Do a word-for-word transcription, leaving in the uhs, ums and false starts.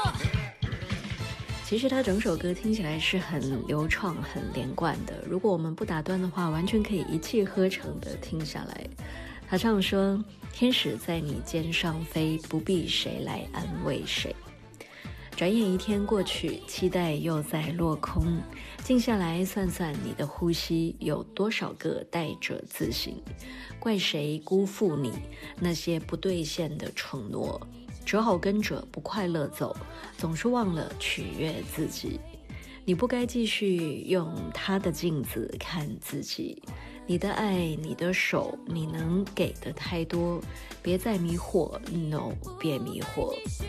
其实他整首歌听起来是很流畅很连贯的，如果我们不打断的话，完全可以一气呵成的听下来。他唱说，天使在你肩上飞，不必谁来安慰谁。转眼一天过去，期待又在落空，静下来算算你的呼吸，有多少个带着自省，怪谁辜负你那些不兑现的承诺，只好跟着不快乐走，总是忘了取悦自己。你不该继续用他的镜子看自己，你的爱，你的手，你能给的太多，别再迷惑 ，no， 别迷惑。